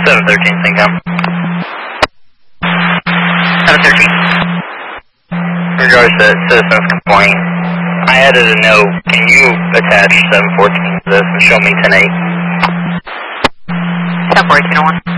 713, Syncom. 713. In regards to citizen's complaint, I added a note. Can you attach 714 to this and show me 10-8? 714-1.